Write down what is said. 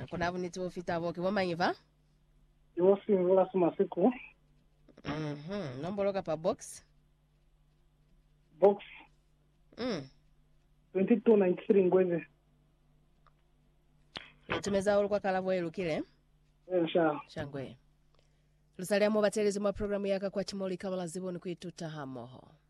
kuna vuniti ufita voki wamaiva? Iwo simvula sumasiku. Nomboloka pa box? Box 2293 ngweze. Tumeza ulikuwa kalavo elukile? Sha. Shangwe. Lusalia mubaterezi mwa programu yaka kwa chimoli kabla ziboni kuituta hamoho.